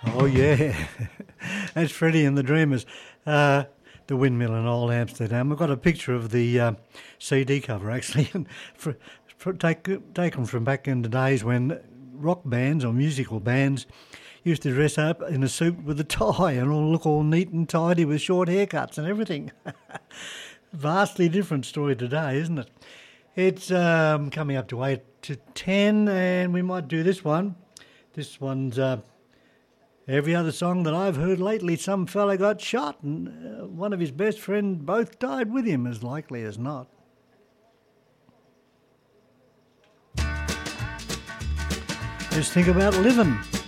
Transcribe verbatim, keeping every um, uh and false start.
Oh, yeah. That's Freddie and the Dreamers. Uh, the Windmill in Old Amsterdam. I've got a picture of the uh, C D cover, actually, and for, for take, taken from back in the days when rock bands or musical bands used to dress up in a suit with a tie and all look all neat and tidy with short haircuts and everything. Vastly different story today, isn't it? It's um, coming up to eight to ten, and we might do this one. This one's uh, every other song that I've heard lately, some fella got shot, and uh, one of his best friends both died with him, as likely as not. Just think about living.